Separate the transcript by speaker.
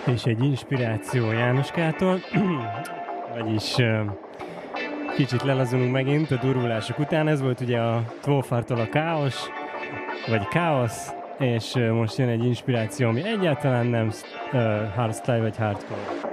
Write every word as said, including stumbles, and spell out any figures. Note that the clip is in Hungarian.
Speaker 1: és egy inspiráció Jánoskától, vagyis kicsit lelazulunk megint a durvulások után. Ez volt ugye a Twófartól a káosz, vagy káosz, és most jön egy inspiráció, ami egyáltalán nem uh, hardstyle vagy hardcore.